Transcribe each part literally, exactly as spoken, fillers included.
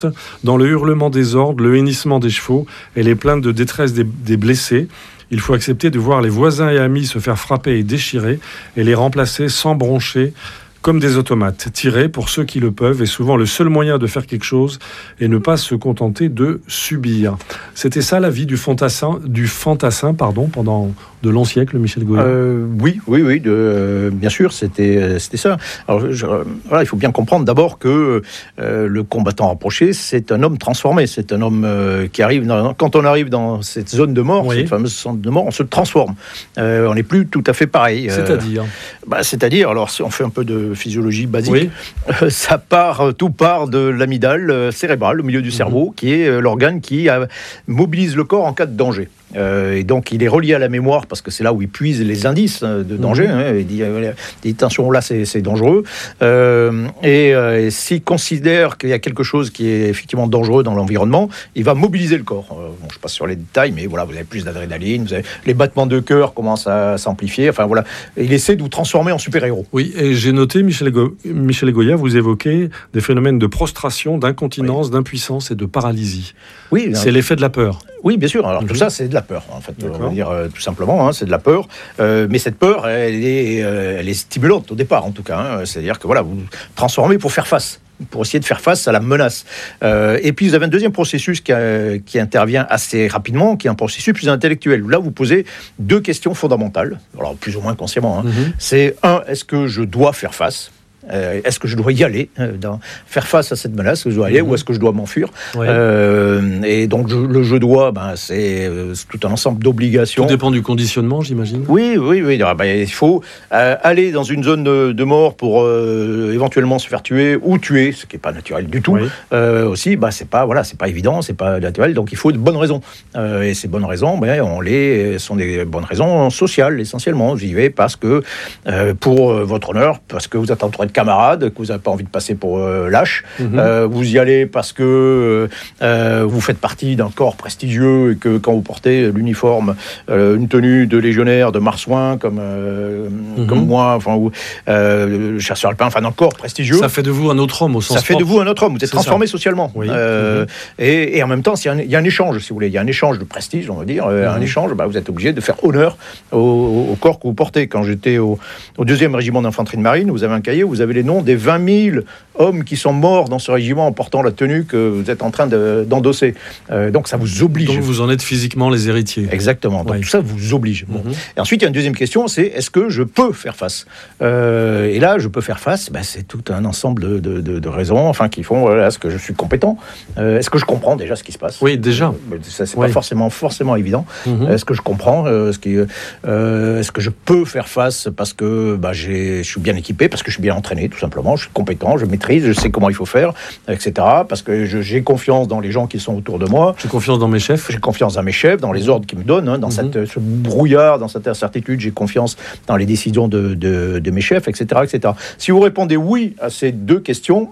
dans le hurlement des ordres, le hennissement des chevaux et les plaintes de détresse des, des blessés. Il faut accepter de voir les voisins et amis se faire frapper et déchirer et les remplacer sans broncher comme des automates. Tirer, pour ceux qui le peuvent, est souvent le seul moyen de faire quelque chose et ne pas se contenter de subir. C'était ça la vie du fantassin, du fantassin pardon, pendant de longs siècles, Michel Goya. euh, Oui, oui, oui, de, euh, bien sûr, c'était, c'était ça. Alors, je, voilà, il faut bien comprendre d'abord que euh, le combattant rapproché, c'est un homme transformé. C'est un homme euh, qui arrive, dans, quand on arrive dans cette zone de mort, oui. cette fameuse zone de mort, on se transforme. Euh, on n'est plus tout à fait pareil. C'est-à-dire euh, bah, C'est-à-dire, alors si on fait un peu de physiologie basique, oui. euh, ça part, tout part de l'amygdale euh, cérébrale, au milieu du mmh. cerveau, qui est euh, l'organe qui euh, mobilise le corps en cas de danger. Euh, et donc il est relié à la mémoire parce que c'est là où il puise les indices de danger. Mmh. Hein, il dit, euh, dit attention, là c'est, c'est dangereux. Euh, et, euh, et s'il considère qu'il y a quelque chose qui est effectivement dangereux dans l'environnement, il va mobiliser le corps. Euh, bon, je passe sur les détails, mais voilà, vous avez plus d'adrénaline, vous avez, les battements de cœur commencent à s'amplifier. Enfin voilà, il essaie de vous transformer en super-héros. Oui, et j'ai noté, Michel, Go- Michel Goya, vous évoquez des phénomènes de prostration, d'incontinence, oui. d'impuissance et de paralysie. Oui, c'est hein. l'effet de la peur. Oui, bien sûr. Alors mmh. tout ça, c'est de la peur, en fait. D'accord. On va dire euh, tout simplement, hein, c'est de la peur. Euh, mais cette peur, elle est, euh, elle est stimulante au départ, en tout cas. Hein. C'est-à-dire que voilà, vous vous transformez pour faire face, pour essayer de faire face à la menace. Euh, et puis vous avez un deuxième processus qui, a, qui intervient assez rapidement, qui est un processus plus intellectuel. Là, vous posez deux questions fondamentales, alors plus ou moins consciemment. Hein. Mmh. C'est un, est-ce que je dois faire face ? Euh, est-ce que je dois y aller, euh, dans, faire face à cette menace, est-ce que je dois aller, mmh. ou est-ce que je dois m'enfuir ? Ouais. euh, Et donc je, le je dois, ben, c'est, euh, c'est tout un ensemble d'obligations. Tout dépend du conditionnement, j'imagine. Oui, oui, oui. Ah, ben, il faut euh, aller dans une zone de, de mort pour euh, éventuellement se faire tuer ou tuer, ce qui n'est pas naturel du tout. Oui. Euh, aussi, ben, c'est pas, voilà, c'est pas évident, c'est pas naturel. Donc il faut de bonnes raisons. Euh, et ces bonnes raisons, ben, on les sont des bonnes raisons sociales essentiellement. Vous y allez parce que euh, pour euh, votre honneur, parce que vous êtes entouré de camarades, que vous n'avez pas envie de passer pour euh, lâche. Mmh. Euh, vous y allez parce que euh, vous faites partie d'un corps prestigieux et que quand vous portez l'uniforme, euh, une tenue de légionnaire, de marsouin, comme, euh, mmh. comme moi, enfin, ou euh, chasseur alpin, enfin, d'un corps prestigieux. Ça fait de vous un autre homme au sens Ça fait propre. de vous un autre homme. Vous êtes C'est transformé ça. socialement. Oui. Euh, mmh. et, et en même temps, il y, a un, il y a un échange, si vous voulez. Il y a un échange de prestige, on va dire. Mmh. Un échange, bah, vous êtes obligé de faire honneur au, au corps que vous portez. Quand j'étais au, au deuxième régiment d'infanterie de marine, vous avez un cahier où vous avez les noms des vingt mille hommes qui sont morts dans ce régiment en portant la tenue que vous êtes en train de, d'endosser. Euh, donc ça vous oblige. Donc vous en êtes physiquement les héritiers. Exactement. Donc ouais. tout ça vous oblige. Bon. Mm-hmm. Et ensuite, il y a une deuxième question, c'est est-ce que je peux faire face ? euh, Et là, je peux faire face, ben, c'est tout un ensemble de, de, de, de raisons enfin, qui font, voilà, est-ce que je suis compétent ? euh, Est-ce que je comprends déjà ce qui se passe ? Oui, déjà. Euh, ça, c'est oui. pas forcément, forcément évident. Mm-hmm. Est-ce que je comprends ? euh, ce qui, euh, Est-ce que je peux faire face parce que ben, j'ai, je suis bien équipé, parce que je suis bien entraîné, tout simplement, je suis compétent, je maîtrise, je sais comment il faut faire, et cetera. Parce que je, j'ai confiance dans les gens qui sont autour de moi. J'ai confiance dans mes chefs. J'ai confiance dans mes chefs, dans les ordres qu'ils me donnent, hein, dans mm-hmm. cette, ce brouillard, dans cette incertitude. J'ai confiance dans les décisions de, de, de mes chefs, et cetera, et cetera. Si vous répondez oui à ces deux questions,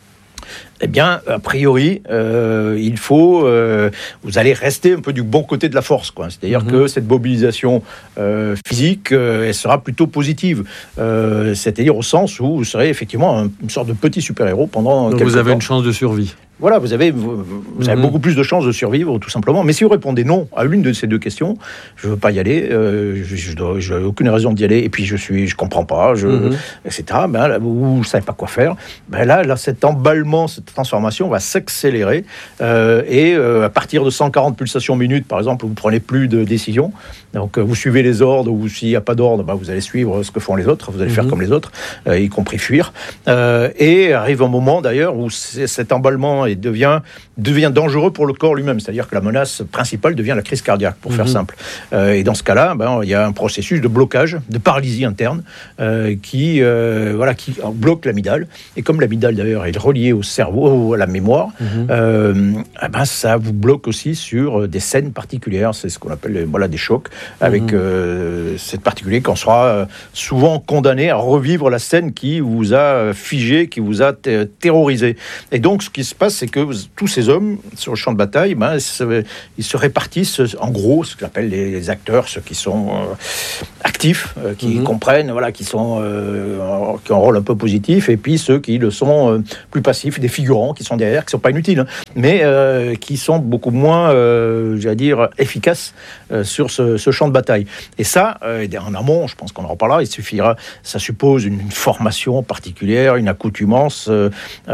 eh bien, a priori, euh, il faut, euh, vous allez rester un peu du bon côté de la force, quoi. C'est-à-dire mmh. que cette mobilisation euh, physique, euh, elle sera plutôt positive. Euh, c'est-à-dire au sens où vous serez effectivement un, une sorte de petit super-héros pendant Donc quelques temps. Vous avez une chance de survie. Voilà, vous avez, vous, vous avez mmh. beaucoup plus de chances de survivre, tout simplement. Mais si vous répondez non à l'une de ces deux questions, je ne veux pas y aller, euh, je n'ai aucune raison d'y aller, et puis je suis, je comprends pas, je, mmh. et cetera. Ben, là, vous ne savez pas quoi faire. Ben là, là, cet emballement, cette transformation va s'accélérer, euh, et euh, à partir de cent quarante pulsations minutes, par exemple, vous ne prenez plus de décision. Donc, euh, vous suivez les ordres, ou s'il n'y a pas d'ordre, ben, vous allez suivre ce que font les autres, vous allez mmh. faire comme les autres, euh, y compris fuir. Euh, et arrive un moment, d'ailleurs, où cet emballement et devient, devient dangereux pour le corps lui-même. C'est-à-dire que la menace principale devient la crise cardiaque, pour mmh. faire simple. Euh, et dans ce cas-là, ben, il y a un processus de blocage, de paralysie interne, euh, qui, euh, voilà, qui bloque l'amygdale. Et comme l'amygdale, d'ailleurs, est reliée au cerveau, à la mémoire, mmh. euh, eh ben, ça vous bloque aussi sur des scènes particulières. C'est ce qu'on appelle voilà, des chocs, avec mmh. euh, cette particulier qu'on sera souvent condamné à revivre la scène qui vous a figé, qui vous a t- terrorisé. Et donc, ce qui se passe, c'est que tous ces hommes sur le champ de bataille, ben, ils, se, ils se répartissent en gros ce qu'on appelle les, les acteurs, ceux qui sont euh, actifs, euh, qui mm-hmm. comprennent, voilà, qui sont euh, qui ont un rôle un peu positif, et puis ceux qui le sont euh, plus passifs, des figurants qui sont derrière, qui sont pas inutiles, hein, mais euh, qui sont beaucoup moins, euh, j'allais dire, efficaces euh, sur ce, ce champ de bataille. Et ça, euh, en amont, je pense qu'on en reparlera. Il suffira, ça suppose une, une formation particulière, une accoutumance, euh,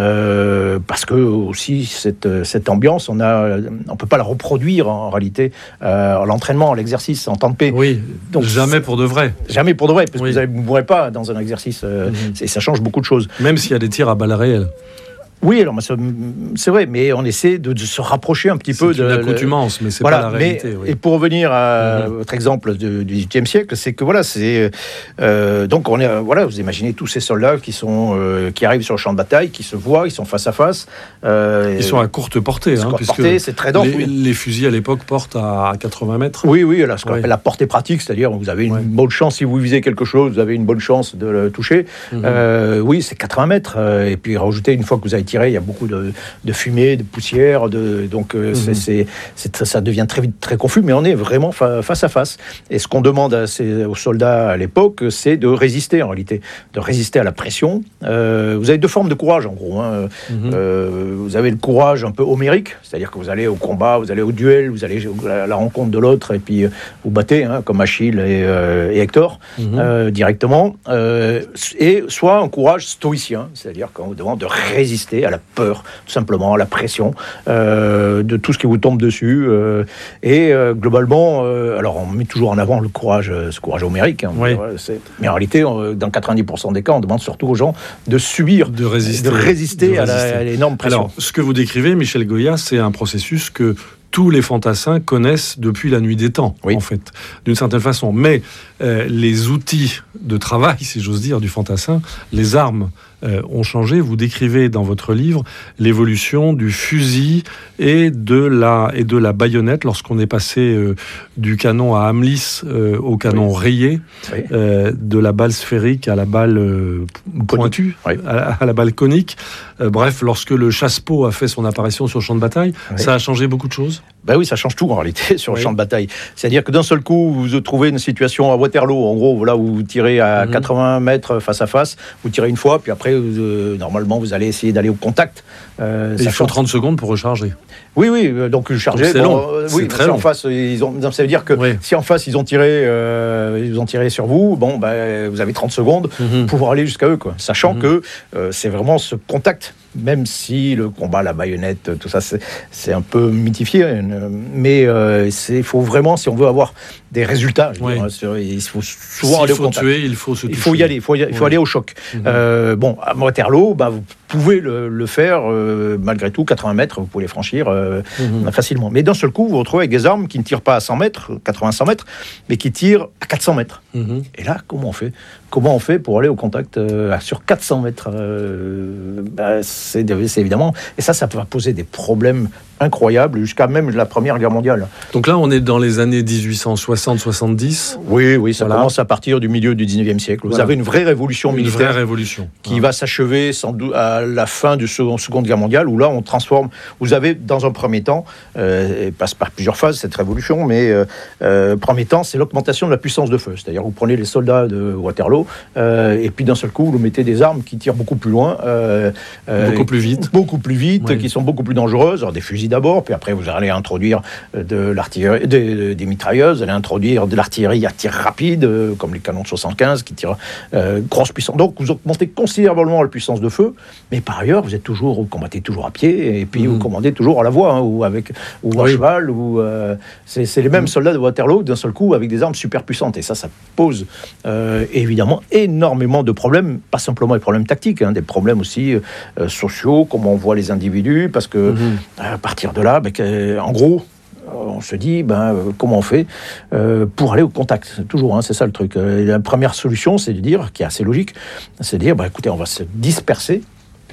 euh, parce que aussi cette, cette ambiance, on a, on peut pas la reproduire en réalité euh, à l'entraînement, à l'exercice, en temps de paix. Oui, donc jamais pour de vrai. Jamais pour de vrai, parce oui. que vous ne mourrez pas dans un exercice. Euh, mm-hmm. Ça change beaucoup de choses. Même s'il y a des tirs à balles réelles. Oui, alors c'est vrai, mais on essaie de, de se rapprocher un petit c'est peu de l'accoutumance, mais c'est voilà, pas la réalité. Mais, oui. Et pour revenir à mm-hmm. votre exemple de, du dix-huitième siècle, c'est que voilà, c'est euh, donc on est voilà, vous imaginez tous ces soldats qui sont euh, qui arrivent sur le champ de bataille, qui se voient, ils sont face à face. Euh, ils sont à courte portée, hein, courte portée, c'est très dense. Les, oui. les fusils à l'époque portent à quatre-vingts mètres. Oui, oui, là, ce qu'on oui. appelle la portée pratique, c'est-à-dire vous avez une oui. bonne chance si vous visez quelque chose, vous avez une bonne chance de le toucher. Mm-hmm. Euh, oui, c'est quatre-vingts mètres, euh, et puis rajouter une fois que vous avez tiré, il y a beaucoup de de fumée, de poussière, de, donc euh, mmh. c'est, c'est, c'est, ça devient très vite très confus, mais on est vraiment fa- face à face. Et ce qu'on demande à ces, aux soldats à l'époque, c'est de résister en réalité, de résister à la pression. Euh, vous avez deux formes de courage en gros. Hein. Mmh. Euh, vous avez le courage un peu homérique, c'est-à-dire que vous allez au combat, vous allez au duel, vous allez à la rencontre de l'autre et puis vous battez, hein, comme Achille et, euh, et Hector, mmh. euh, directement. Euh, et soit un courage stoïcien, c'est-à-dire qu'on vous demande de résister à la peur, tout simplement, la pression euh, de tout ce qui vous tombe dessus. Euh, et euh, globalement, euh, alors on met toujours en avant le courage, ce courage homérique. Hein, oui. c'est, mais en réalité, on, dans quatre-vingt-dix pour cent des cas, on demande surtout aux gens de subir, de résister, de résister, de à, la, à l'énorme pression. Alors, ce que vous décrivez, Michel Goya, c'est un processus que tous les fantassins connaissent depuis la nuit des temps, oui. en fait, d'une certaine façon. Mais euh, les outils de travail, si j'ose dire, du fantassin, les armes euh, ont changé. Vous décrivez dans votre livre l'évolution du fusil et de la, et de la baïonnette lorsqu'on est passé euh, du canon à Amlis euh, au canon oui. rayé, oui. Euh, de la balle sphérique à la balle euh, pointue, oui. à, à la balle conique. Euh, bref, lorsque le chasse-peau a fait son apparition sur le champ de bataille, oui. ça a changé beaucoup de choses. Ben oui, ça change tout en réalité sur le oui. champ de bataille. C'est-à-dire que d'un seul coup, vous vous trouvez une situation à Waterloo, en gros, voilà, où vous tirez à mmh. quatre-vingts mètres face à face, vous tirez une fois, puis après, vous, euh, normalement, vous allez essayer d'aller au contact. Euh, il faut trente secondes pour recharger. Oui, oui, donc charger. C'est bon, long. Euh, c'est oui, très si long. En face, ils ont, ça veut dire que oui. si en face ils ont tiré, euh, ils ont tiré sur vous, bon, ben, vous avez trente secondes mmh. pour aller jusqu'à eux, quoi. Sachant mmh. que euh, c'est vraiment ce contact. Même si le combat, la baïonnette, tout ça, c'est, c'est un peu mythifié, mais euh, il faut vraiment, si on veut avoir des résultats, je oui. veux dire, il faut souvent S'il aller faut au contact. Tuer, il faut se toucher. Il faut y aller, il faut, y, il faut oui. aller au choc. Mm-hmm. Euh, bon, à Waterloo, bah, vous pouvez le, le faire, euh, malgré tout, quatre-vingts mètres, vous pouvez les franchir euh, mm-hmm. facilement. Mais d'un seul coup, vous vous retrouvez avec des armes qui ne tirent pas à cent mètres, quatre-vingts à cent mètres, mais qui tirent à quatre cents mètres. Mm-hmm. Et là, comment on fait Comment on fait pour aller au contact euh, sur quatre cents mètres euh, bah, c'est, c'est évidemment... Et ça, ça va poser des problèmes incroyables jusqu'à même la Première Guerre mondiale. Donc là, on est dans les années dix-huit cent soixante soixante-dix. Oui, oui, ça voilà. commence à partir du milieu du dix-neuvième siècle. Vous voilà. avez une vraie révolution une militaire vraie révolution. qui ah. va s'achever sans doute à la fin de la Seconde Guerre mondiale, où là, on transforme... Vous avez, dans un premier temps, euh, elle passe par plusieurs phases, cette révolution, mais euh, euh, premier temps, c'est l'augmentation de la puissance de feu. C'est-à-dire, vous prenez les soldats de Waterloo, euh, et puis d'un seul coup, vous mettez des armes qui tirent beaucoup plus loin. Euh, euh, beaucoup plus vite. Beaucoup plus vite, oui. qui sont beaucoup plus dangereuses. Alors, des fusils d'abord, puis après, vous allez introduire de l'artillerie, des, des mitrailleuses, vous allez introduire de l'artillerie à tir rapide, euh, comme les canons de soixante-quinze, qui tirent euh, grosse puissance. Donc, vous augmentez considérablement la puissance de feu, mais par ailleurs, vous êtes toujours, vous combattez toujours à pied, et puis mmh. vous commandez toujours à la voie, hein, ou, avec, ou à oui. cheval, ou, euh, c'est, c'est les mêmes mmh. soldats de Waterloo, d'un seul coup, avec des armes super puissantes. Et ça, ça pose euh, évidemment énormément de problèmes, pas simplement des problèmes tactiques, hein, des problèmes aussi euh, sociaux, comment on voit les individus, parce que mmh. à partir de là, ben, en gros, on se dit, ben, euh, comment on fait euh, pour aller au contact. Toujours, hein, c'est ça le truc. Euh, la première solution, c'est de dire, qui est assez logique, c'est de dire, ben, écoutez, on va se disperser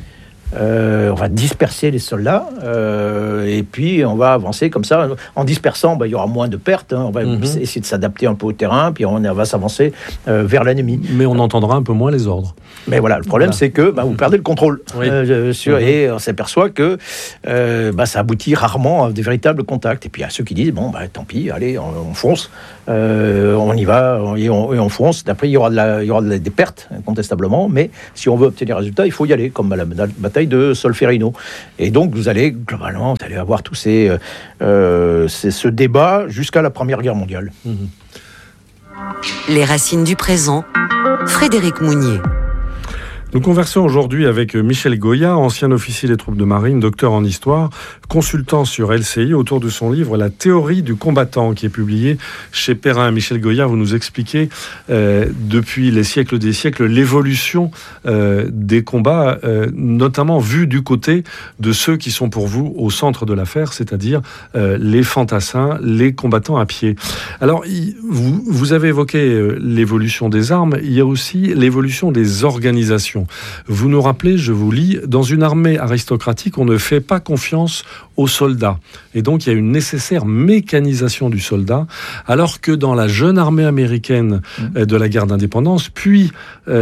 euh, on va disperser les soldats, euh, et puis on va avancer comme ça. En dispersant, bah, il y aura moins de pertes, hein. On va mm-hmm. essayer de s'adapter un peu au terrain, puis on va s'avancer euh, vers l'ennemi. Mais on entendra un peu moins les ordres. Mais voilà, le problème, voilà. c'est que bah, vous perdez le contrôle. Oui. Euh, sur, mm-hmm. Et on s'aperçoit que euh, bah, ça aboutit rarement à des véritables contacts. Et puis il y a ceux qui disent, bon, bah, tant pis, allez, on, on fonce, euh, on y va, on, et, on, et on fonce. D'après, il y aura, de la, il y aura de la, des pertes, incontestablement, mais si on veut obtenir des résultats, il faut y aller, comme à la, la bataille de Solferino. Et donc, vous allez, globalement, vous allez avoir tous ces, euh, ces, ce débat jusqu'à la Première Guerre mondiale. Mmh. Les racines du présent, Frédéric Mounier. Nous conversons aujourd'hui avec Michel Goya, ancien officier des troupes de marine, docteur en histoire, consultant sur L C I autour de son livre « La théorie du combattant » qui est publié chez Perrin. Michel Goya, vous nous expliquez euh, depuis les siècles des siècles l'évolution euh, des combats, euh, notamment vu du côté de ceux qui sont pour vous au centre de l'affaire, c'est-à-dire euh, les fantassins, les combattants à pied. Alors, il, vous, vous avez évoqué euh, l'évolution des armes, il y a aussi l'évolution des organisations. Vous nous rappelez, je vous lis, dans une armée aristocratique, on ne fait pas confiance aux soldats. Et donc, il y a une nécessaire mécanisation du soldat, alors que dans la jeune armée américaine mmh. de la guerre d'indépendance, puis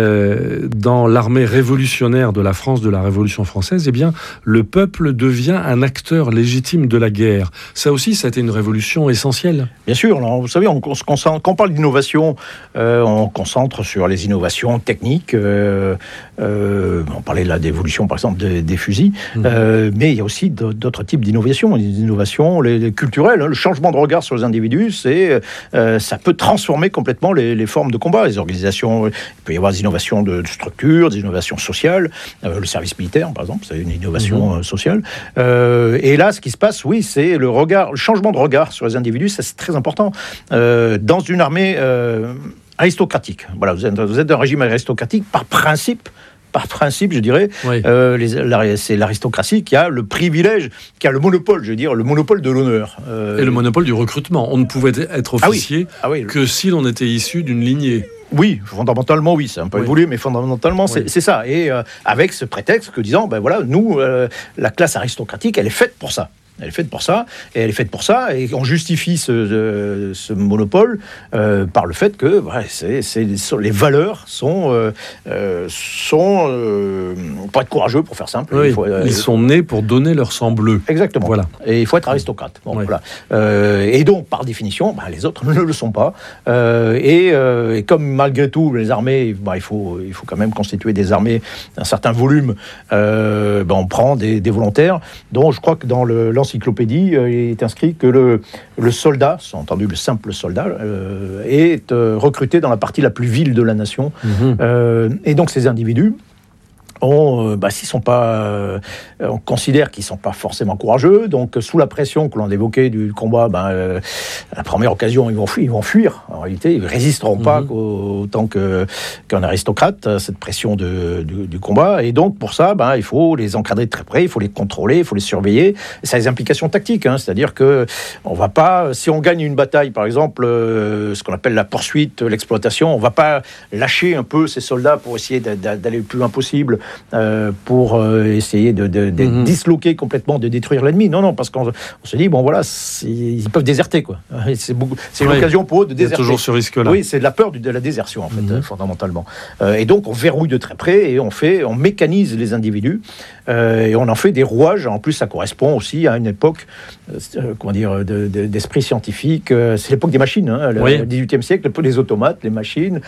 euh, dans l'armée révolutionnaire de la France, de la Révolution française, eh bien, le peuple devient un acteur légitime de la guerre. Ça aussi, ça a été une révolution essentielle. Bien sûr. Alors, vous savez, on, on se concentre, quand on parle d'innovation, euh, on concentre sur les innovations techniques. Euh, Euh, on parlait là d'évolution, par exemple, des, des fusils, mmh. euh, mais il y a aussi d'autres types d'innovations, des innovations les, les culturelles. Hein. Le changement de regard sur les individus, c'est, euh, ça peut transformer complètement les, les formes de combat, les organisations. Il peut y avoir des innovations de, de structure, des innovations sociales. Euh, le service militaire, par exemple, c'est une innovation mmh. sociale. Euh, et là, ce qui se passe, oui, c'est le regard, le changement de regard sur les individus. Ça, c'est très important. Euh, dans une armée euh, aristocratique. Voilà, vous êtes, vous êtes un régime aristocratique par principe. Par principe, je dirais, oui. euh, les, la, c'est l'aristocratie qui a le privilège, qui a le monopole, je veux dire, le monopole de l'honneur. Euh... Et le monopole du recrutement. On ne pouvait être officier ah oui. Ah oui. que si l'on était issu d'une lignée. Oui, fondamentalement, oui, c'est un peu oui. évolué, mais fondamentalement, oui. c'est, c'est ça. Et euh, avec ce prétexte que disant, ben voilà, nous, euh, la classe aristocratique, elle est faite pour ça. Elle est faite pour ça, et elle est faite pour ça, et on justifie ce, ce monopole euh, par le fait que ouais, c'est, c'est, les valeurs sont, euh, euh, sont euh, pour être courageux, pour faire simple. Oui, il faut, euh, ils sont nés pour donner leur sang bleu. Exactement. Voilà. Et il faut être aristocrate. Bon, oui. voilà. euh, et donc, par définition, bah, les autres ne le sont pas. Euh, et, euh, et comme malgré tout, les armées, bah, il, faut, il faut quand même constituer des armées d'un certain volume, euh, bah, on prend des, des volontaires, dont je crois que dans le encyclopédie, euh, il est inscrit que le, le soldat, sans entendu le simple soldat, euh, est euh, recruté dans la partie la plus vile de la nation. Mmh. Euh, et donc ces individus, On, euh, bah, s'ils sont pas, euh, on considère qu'ils sont pas forcément courageux, donc sous la pression que l'on évoquait du combat, ben, euh, à la première occasion, ils vont fuir, ils vont fuir. En réalité, ils résisteront mmh. pas autant que, qu'un aristocrate à cette pression de, de, du combat. Et donc, pour ça, ben, il faut les encadrer de très près, il faut les contrôler, il faut les surveiller. Et ça a des implications tactiques, hein, c'est-à-dire que on va pas, si on gagne une bataille, par exemple, euh, ce qu'on appelle la poursuite, l'exploitation, on va pas lâcher un peu ces soldats pour essayer d'aller le plus loin possible. Euh, pour euh, essayer de, de, de mmh. disloquer complètement, de détruire l'ennemi. Non, non, parce qu'on on se dit, bon voilà, ils peuvent déserter, quoi. C'est, beaucoup, c'est oui. une occasion pour eux de déserter. Il y a toujours ce risque-là. Oui, c'est de la peur de la désertion, en fait, mmh. euh, fondamentalement. Euh, et donc, on verrouille de très près et on fait, on mécanise les individus euh, et on en fait des rouages. En plus, ça correspond aussi à une époque, euh, comment dire, de, de, d'esprit scientifique. C'est l'époque des machines, hein, le oui. dix-huitième siècle, les automates, les machines,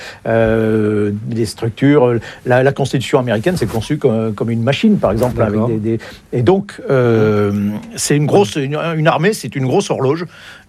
euh, les structures. La, la Constitution américaine, c'est conçu comme, comme une machine, par exemple. Avec des, des... Et donc, euh, c'est une grosse, une, une armée, c'est une grosse horloge,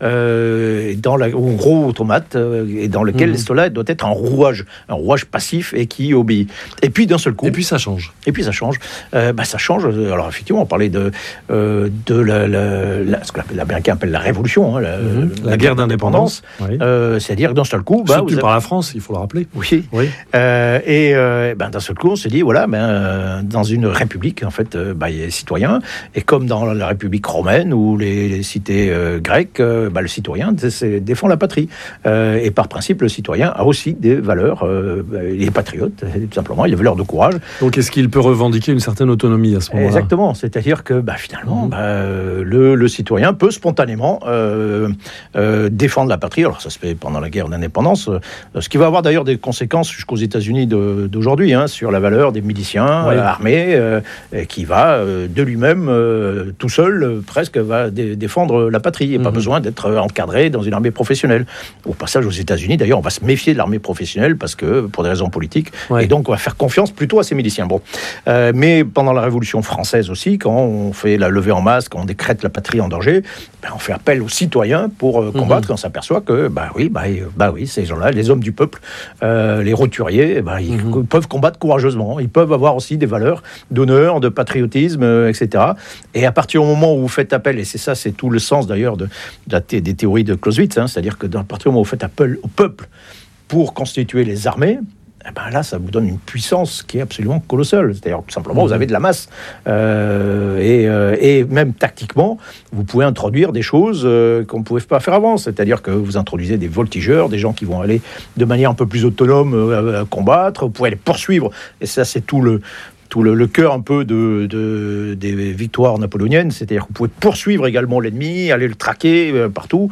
euh, dans la, ou un gros automate, euh, et dans lequel mmh. cela doit être un rouage, un rouage passif et qui obéit. Et puis d'un seul coup. Et puis ça change. Et puis ça change. Euh, bah, ça change. Alors effectivement, on parlait de euh, de la, la, la, ce que l'Américain appelle la révolution, hein, la, mmh. la, la guerre d'indépendance. Oui. Euh, c'est-à-dire d'un seul coup, bah, soutenue par la France, il faut le rappeler. Oui. oui. Euh, et euh, ben, d'un seul coup, on se dit voilà, ben dans une république, en fait, euh, bah, il y a les citoyens, et comme dans la République romaine ou les, les cités euh, grecques, euh, bah, le citoyen c'est, défend la patrie. Euh, et par principe, le citoyen a aussi des valeurs. Euh, il est patriote, tout simplement, il a des valeurs de courage. Donc, est-ce qu'il peut revendiquer une certaine autonomie autonomie à ce moment-là. Exactement, c'est-à-dire que bah, finalement, mmh. bah, le, le citoyen peut spontanément euh, euh, défendre la patrie. Alors ça se fait pendant la guerre d'indépendance, euh, ce qui va avoir d'ailleurs des conséquences jusqu'aux États-Unis de, d'aujourd'hui, hein, sur la valeur des miliciens oui. euh, armés, euh, qui va euh, de lui-même, euh, tout seul, euh, presque, va dé- défendre la patrie. Et mmh. pas besoin d'être encadré dans une armée professionnelle. Au passage aux États-Unis, d'ailleurs, on va se méfier de l'armée professionnelle parce que, pour des raisons politiques, ouais. et donc on va faire confiance plutôt à ces miliciens. Bon. Euh, mais pendant la Révolution française aussi, quand on fait la levée en masse, quand on décrète la patrie en danger, ben on fait appel aux citoyens pour euh, combattre, mmh. quand on s'aperçoit que, bah oui, bah, bah oui, ces gens-là, les hommes du peuple, euh, les roturiers, bah, ils mmh. peuvent combattre courageusement, ils peuvent avoir aussi des valeurs d'honneur, de patriotisme, euh, et cetera. Et à partir du moment où vous faites appel, et c'est ça, c'est tout le sens d'ailleurs de, de la thé- des théories de Clausewitz, hein, c'est-à-dire que à partir du moment où vous faites appel au peuple pour constituer les armées, eh ben là, ça vous donne une puissance qui est absolument colossale. C'est-à-dire, tout simplement, mmh. vous avez de la masse. Euh, et, euh, et même tactiquement, vous pouvez introduire des choses euh, qu'on ne pouvait pas faire avant. C'est-à-dire que vous introduisez des voltigeurs, des gens qui vont aller de manière un peu plus autonome euh, combattre. Vous pouvez les poursuivre. Et ça, c'est tout le... tout le, le cœur un peu de, de, des victoires napoléoniennes, c'est-à-dire que vous pouvez poursuivre également l'ennemi, aller le traquer euh, partout,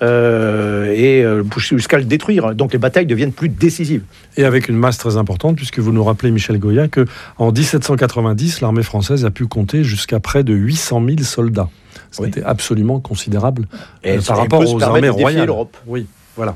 euh, et euh, jusqu'à le détruire. Donc les batailles deviennent plus décisives. Et avec une masse très importante, puisque vous nous rappelez, Michel Goya, qu'en dix-sept cent quatre-vingt-dix, l'armée française a pu compter jusqu'à près de huit cent mille soldats. C'était oui. absolument considérable et euh, par rapport aux armées royales. L'Europe. Oui, voilà.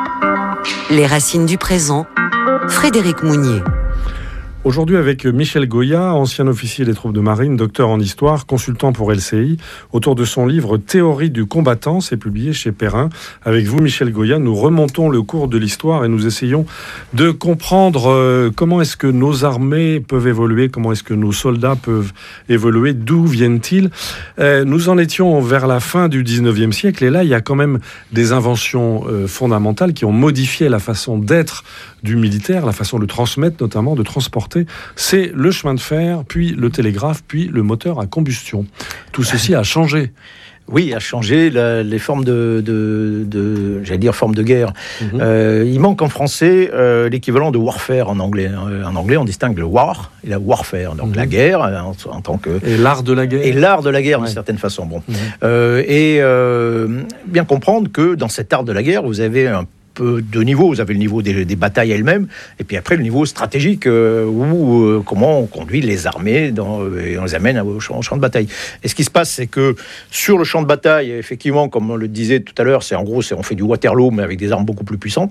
Les racines du présent, Frédéric Mounier. Aujourd'hui, avec Michel Goya, ancien officier des troupes de marine, docteur en histoire, consultant pour L C I, autour de son livre « Théorie du combattant », c'est publié chez Perrin. Avec vous, Michel Goya, nous remontons le cours de l'histoire et nous essayons de comprendre euh, comment est-ce que nos armées peuvent évoluer, comment est-ce que nos soldats peuvent évoluer, d'où viennent-ils. Euh, nous en étions vers la fin du dix-neuvième siècle, et là, il y a quand même des inventions euh, fondamentales qui ont modifié la façon d'être du militaire, la façon de transmettre, notamment de transporter. C'est le chemin de fer, puis le télégraphe, puis le moteur à combustion. Tout ceci a changé. Oui, a changé la, les formes de, de, de, j'allais dire formes de guerre. Mm-hmm. Euh, il manque en français euh, l'équivalent de warfare en anglais. En anglais, on distingue le war et la warfare. Donc mm-hmm. la guerre en, en tant que et l'art de la guerre. Et l'art de la guerre, ouais. d'une certaine façon. Bon, mm-hmm. euh, et euh, bien comprendre que dans cet art de la guerre, vous avez un peu deux niveaux. Vous avez le niveau des, des batailles elles-mêmes, et puis après le niveau stratégique, euh, où euh, comment on conduit les armées dans, euh, et on les amène au champ, au champ de bataille. Et ce qui se passe, c'est que sur le champ de bataille, effectivement, comme on le disait tout à l'heure, c'est en gros, c'est, on fait du Waterloo, mais avec des armes beaucoup plus puissantes.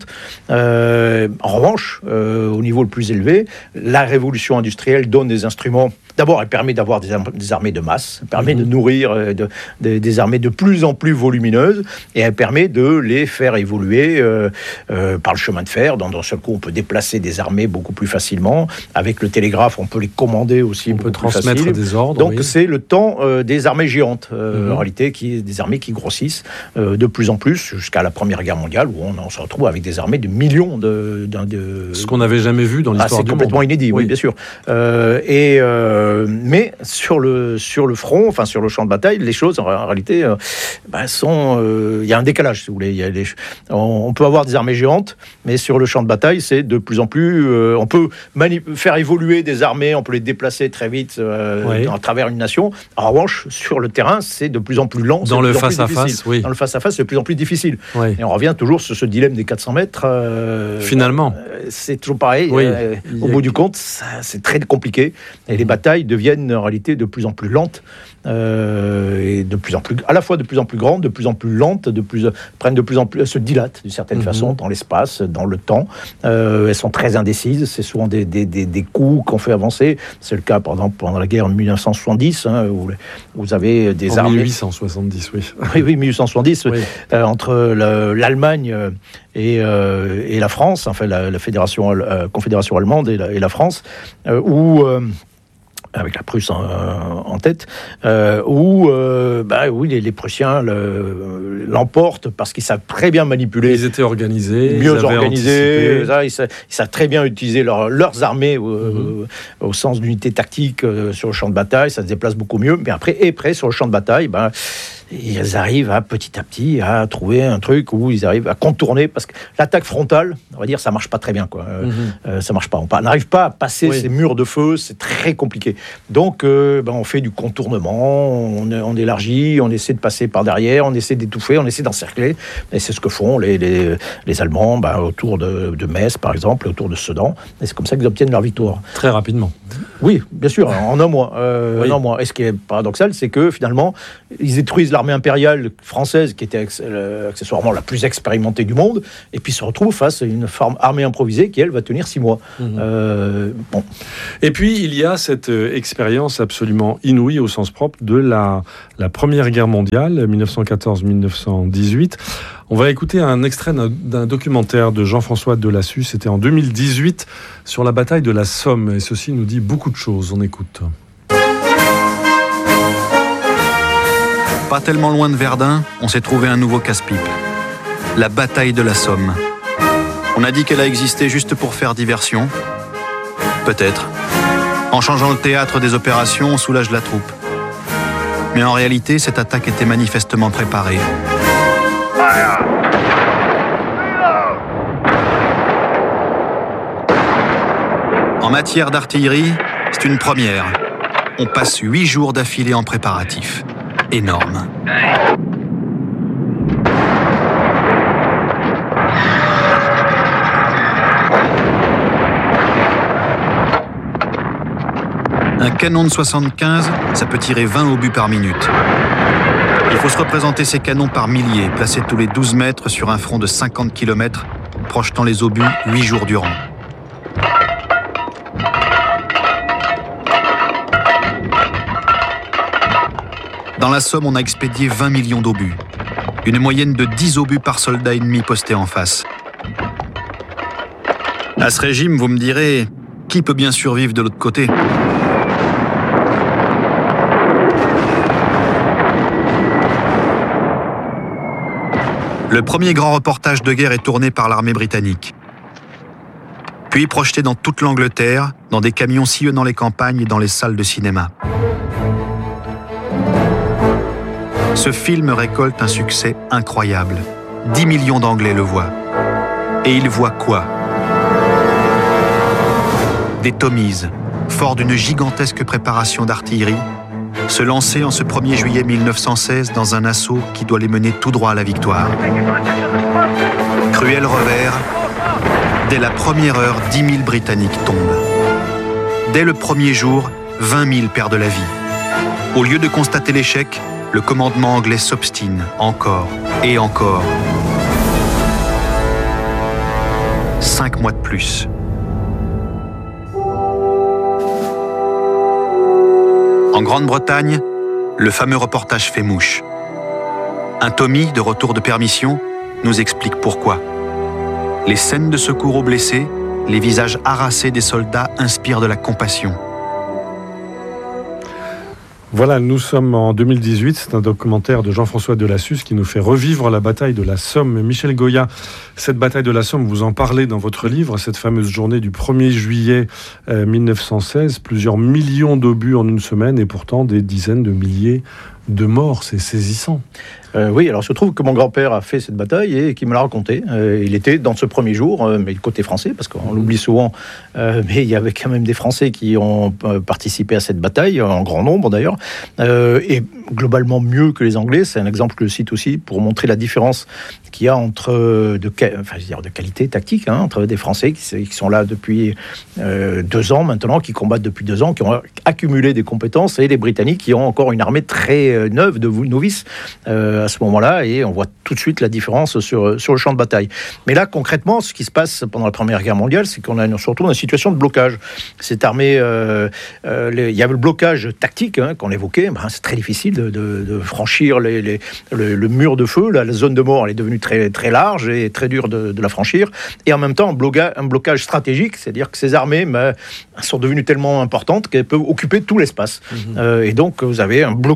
Euh, en revanche, euh, au niveau le plus élevé, la révolution industrielle donne des instruments. D'abord, elle permet d'avoir des, des armées de masse, elle permet mmh. de nourrir euh, de, de, des armées de plus en plus volumineuses, et elle permet de les faire évoluer euh, euh, par le chemin de fer. Dans un seul coup, on peut déplacer des armées beaucoup plus facilement. Avec le télégraphe, on peut les commander aussi. On peut transmettre facile. Des ordres. Donc, oui. c'est le temps euh, des armées géantes, euh, mmh. en réalité, qui, des armées qui grossissent euh, de plus en plus, jusqu'à la Première Guerre mondiale, où on, on se retrouve avec des armées de millions de... de, de... Ce qu'on n'avait jamais vu dans l'histoire ah, du monde. C'est complètement inédit, oui, oui bien sûr. Euh, et... Euh, mais sur le, sur le front, enfin sur le champ de bataille, les choses en, en réalité euh, bah, sont... Il euh, y a un décalage, si vous voulez. Y a les, on, on peut avoir des armées géantes, mais sur le champ de bataille, c'est de plus en plus... Euh, on peut mani- faire évoluer des armées, on peut les déplacer très vite euh, oui. à travers une nation. En revanche, sur le terrain, c'est de plus en plus lent. Dans le face-à-face, oui. Dans le face-à-face, c'est de plus en plus difficile. Oui. Et on revient toujours sur ce dilemme des quatre cents mètres. Euh, Finalement. Euh, c'est toujours pareil. Oui. Euh, au bout du compte, ça, c'est très compliqué. Et les batailles deviennent en réalité de plus en plus lentes, euh, et de plus en plus, à la fois de plus en plus grandes, de plus en plus lentes, de plus, prennent de plus en plus, se dilatent d'une certaine mm-hmm. façon dans l'espace, dans le temps. Euh, elles sont très indécises. C'est souvent des, des, des, des coups qu'on fait avancer. C'est le cas, par exemple, pendant la guerre en dix-neuf cent soixante-dix, hein, où vous avez des en armées... mille huit cent soixante-dix, oui. oui, oui, mille huit cent soixante-dix, oui. euh, entre le, l'Allemagne et, euh, et la France, enfin la, la fédération, euh, Confédération allemande et la, et la France, euh, où... Euh, avec la Prusse en, en tête, euh, où euh, bah, oui, les, les Prussiens le, l'emportent parce qu'ils savent très bien manipuler. Ils étaient organisés, mieux ils organisés, ça, ils, savent, ils savent très bien utiliser leur, leurs armées euh, mm-hmm. au sens d'unité tactique euh, sur le champ de bataille, ça se déplace beaucoup mieux, mais après, et après, sur le champ de bataille, ben, ils arrivent à petit à petit à trouver un truc où ils arrivent à contourner, parce que l'attaque frontale, on va dire, ça marche pas très bien, quoi. Mm-hmm. Euh, ça marche pas. On n'arrive pas à passer oui. ces murs de feu, c'est très compliqué. Donc, euh, ben, on fait du contournement, on, on élargit, on essaie de passer par derrière, on essaie d'étouffer, on essaie d'encercler. Et c'est ce que font les, les, les Allemands ben, autour de, de Metz, par exemple, autour de Sedan. Et c'est comme ça qu'ils obtiennent leur victoire. Très rapidement. Oui, bien sûr, en un mois. Euh, oui. en un mois. Et ce qui est paradoxal, c'est que finalement, ils détruisent l'armée impériale française, qui était accessoirement la plus expérimentée du monde, et puis se retrouvent face à une forme armée improvisée qui, elle, va tenir six mois. Mmh. Euh, bon. Et puis, il y a cette expérience absolument inouïe au sens propre de la, la Première Guerre mondiale, dix-neuf cent quatorze à dix-neuf cent dix-huit. On va écouter un extrait d'un, d'un documentaire de Jean-François Delassus, c'était en deux mille dix-huit, sur la bataille de la Somme. Et ceci nous dit beaucoup de choses. On écoute. Pas tellement loin de Verdun, on s'est trouvé un nouveau casse-pipe. La bataille de la Somme. On a dit qu'elle a existé juste pour faire diversion. Peut-être. En changeant le théâtre des opérations, on soulage la troupe. Mais en réalité, cette attaque était manifestement préparée. En matière d'artillerie, c'est une première. On passe huit jours d'affilée en préparatifs. Énorme. Un canon de soixante-quinze, ça peut tirer vingt obus par minute. Il faut se représenter ces canons par milliers, placés tous les douze mètres sur un front de cinquante kilomètres, projetant les obus huit jours durant. Dans la Somme, on a expédié vingt millions d'obus. Une moyenne de dix obus par soldat ennemi posté en face. À ce régime, vous me direz, qui peut bien survivre de l'autre côté ? Le premier grand reportage de guerre est tourné par l'armée britannique. Puis projeté dans toute l'Angleterre, dans des camions sillonnant les campagnes et dans les salles de cinéma. Ce film récolte un succès incroyable. dix millions d'Anglais le voient. Et ils voient quoi ? Des Tommies, forts d'une gigantesque préparation d'artillerie, se lancer en ce premier juillet mille neuf cent seize dans un assaut qui doit les mener tout droit à la victoire. Cruel revers, dès la première heure, dix mille Britanniques tombent. Dès le premier jour, vingt mille perdent la vie. Au lieu de constater l'échec, le commandement anglais s'obstine encore et encore. Cinq mois de plus. En Grande-Bretagne, le fameux reportage fait mouche. Un Tommy, de retour de permission, nous explique pourquoi. Les scènes de secours aux blessés, les visages harassés des soldats inspirent de la compassion. Voilà, nous sommes en deux mille dix-huit, c'est un documentaire de Jean-François Delassus qui nous fait revivre la bataille de la Somme. Michel Goya, cette bataille de la Somme, vous en parlez dans votre livre, cette fameuse journée du premier juillet euh, mille neuf cent seize, plusieurs millions d'obus en une semaine et pourtant des dizaines de milliers de morts, c'est saisissant. Euh, oui, alors il se trouve que mon grand-père a fait cette bataille et qu'il me l'a raconté. Euh, il était dans ce premier jour, euh, mais côté français, parce qu'on l'oublie souvent, euh, mais il y avait quand même des Français qui ont euh, participé à cette bataille, en grand nombre d'ailleurs, euh, et globalement mieux que les Anglais. C'est un exemple que je cite aussi pour montrer la différence qu'il y a entre de, enfin, je veux dire, de qualité tactique, hein, entre des Français qui, qui sont là depuis euh, deux ans maintenant, qui combattent depuis deux ans, qui ont accumulé des compétences, et les Britanniques qui ont encore une armée très neuve de novices euh, à ce moment-là, et on voit tout de suite la différence sur, sur le champ de bataille. Mais là, concrètement, ce qui se passe pendant la Première Guerre mondiale, c'est qu'on a, on se retrouve dans une situation de blocage. Cette armée, euh, euh, les, il y avait le blocage tactique hein, qu'on évoquait, ben, c'est très difficile de, de, de franchir les, les, le, le mur de feu, là, la zone de mort, elle est devenue très, très large et très dure de, de la franchir, et en même temps un blocage, un blocage stratégique, c'est-à-dire que ces armées ben, sont devenues tellement importantes qu'elles peuvent occuper tout l'espace. Mmh. Euh, et donc, vous avez un blocage complet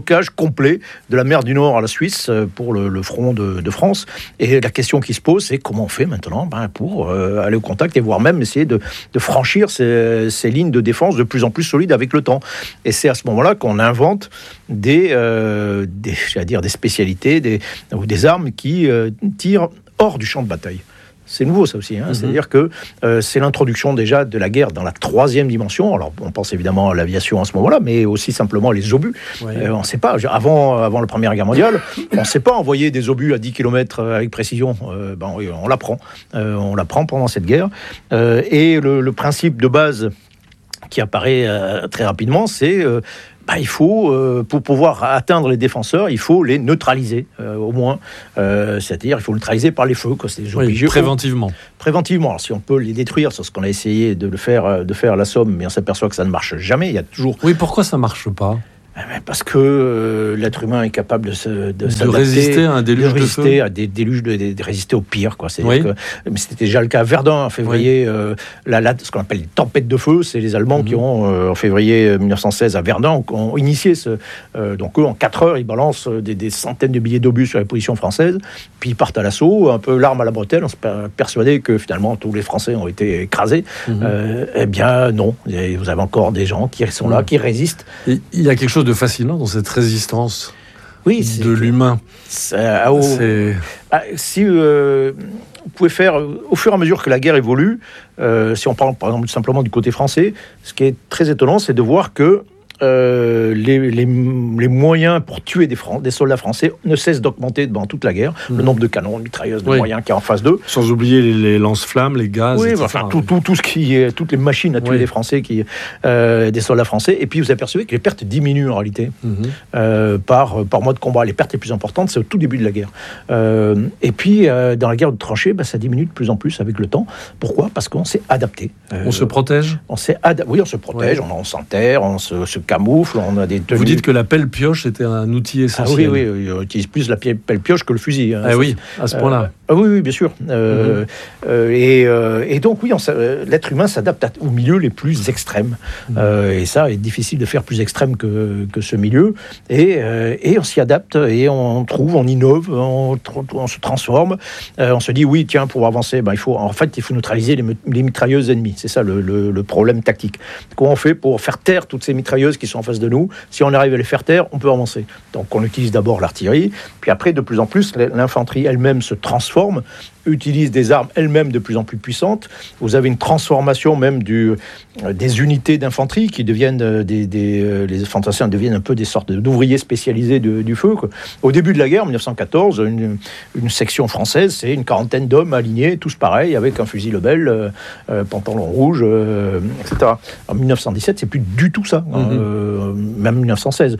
complet de la mer du Nord à la Suisse pour le, le front de, de France. Et la question qui se pose, c'est comment on fait maintenant ben, pour euh, aller au contact et voire même essayer de, de franchir ces, ces lignes de défense de plus en plus solides avec le temps. Et c'est à ce moment-là qu'on invente des, euh, des, j'allais dire des spécialités des, ou des armes qui euh, tirent hors du champ de bataille. C'est nouveau ça aussi, hein. mm-hmm. C'est-à-dire que euh, c'est l'introduction déjà de la guerre dans la troisième dimension. Alors on pense évidemment à l'aviation à ce moment-là, mais aussi simplement les obus. Ouais. Euh, on ne sait pas, avant, avant la Première Guerre mondiale, on ne sait pas envoyer des obus à dix kilomètres avec précision. Euh, ben, on l'apprend, euh, on l'apprend pendant cette guerre. Euh, et le, le principe de base qui apparaît euh, très rapidement, c'est... Euh, Bah, il faut, euh, pour pouvoir atteindre les défenseurs, il faut les neutraliser, euh, au moins. Euh, c'est-à-dire, il faut neutraliser par les feux. Quoi. C'est oui, préventivement. Préventivement. Alors, si on peut les détruire, c'est ce qu'on a essayé de le faire, de faire à la Somme, mais on s'aperçoit que ça ne marche jamais. Il y a toujours... Oui, pourquoi ça ne marche pas ? Parce que euh, l'être humain est capable de, se, de, de résister à un déluge de, de résister feu. à des déluges de, de, de résister au pire, quoi. C'est oui. que, mais c'était déjà le cas à Verdun en février. Oui. Euh, la, la, ce qu'on appelle les tempêtes de feu, c'est les Allemands mmh. qui ont euh, en février mille neuf cent seize à Verdun ont, ont initié ce. Euh, donc eux, en quatre heures, ils balancent des, des centaines de milliers d'obus sur les positions françaises, puis ils partent à l'assaut, un peu l'arme à la bretelle. On s'est persuadé que finalement tous les Français ont été écrasés. Mmh. Euh, eh bien non, vous avez encore des gens qui sont là, mmh. qui résistent. Et il y a quelque chose de fascinant dans cette résistance oui, de l'humain. Ça, au, c'est... Ah, si euh, vous pouvez faire, au fur et à mesure que la guerre évolue, euh, si on parle par exemple simplement du côté français, ce qui est très étonnant, c'est de voir que Euh, les, les, les moyens pour tuer des, Fran- des soldats français ne cessent d'augmenter pendant toute la guerre. Mmh. Le nombre de canons, de mitrailleuses, de oui. moyens qui est en face d'eux. Sans oublier les, les lance-flammes, les gaz, oui, et cetera. Enfin, tout, tout, tout ce qui est, toutes les machines à tuer oui. des Français, qui, euh, des soldats français. Et puis vous apercevez que les pertes diminuent en réalité mmh. euh, par, par mois de combat. Les pertes les plus importantes, c'est au tout début de la guerre. Euh, et puis euh, dans la guerre de tranchées, bah, ça diminue de plus en plus avec le temps. Pourquoi ? Parce qu'on s'est adapté. Euh, on se protège ? On s'est ada- Oui, on se protège, ouais. on, on s'enterre, on se, se camoufle, on a des tenues. Vous dites que la pelle-pioche était un outil essentiel. Ah oui, oui, on utilise plus la pelle-pioche que le fusil. Hein, ah oui, à ce point-là. Euh, ah oui, oui, bien sûr. Euh, mm-hmm. euh, et, euh, et donc, oui, on, l'être humain s'adapte à, aux milieux les plus extrêmes. Mm-hmm. Euh, et ça, il est difficile de faire plus extrême que, que ce milieu. Et, euh, et on s'y adapte, et on trouve, on innove, on, on se transforme. Euh, on se dit, oui, tiens, pour avancer, ben, il faut, en fait, il faut neutraliser les, les mitrailleuses ennemies. C'est ça le, le, le problème tactique. Comment on fait pour faire taire toutes ces mitrailleuses qui sont en face de nous ? Si on arrive à les faire taire, on peut avancer. Donc on utilise d'abord l'artillerie, puis après, de plus en plus, l'infanterie elle-même se transforme, utilise des armes elles-mêmes de plus en plus puissantes. Vous avez une transformation même du, euh, des unités d'infanterie qui deviennent euh, des, des euh, les fantassins deviennent un peu des sortes d'ouvriers spécialisés de, du feu, quoi. Au début de la guerre, en dix-neuf cent quatorze, une, une section française, c'est une quarantaine d'hommes alignés, tous pareils, avec un fusil Lebel, euh, euh, pantalon rouge, euh, et cetera. En dix-neuf cent dix-sept, c'est plus du tout ça, hein, mm-hmm. euh, même dix-neuf cent seize.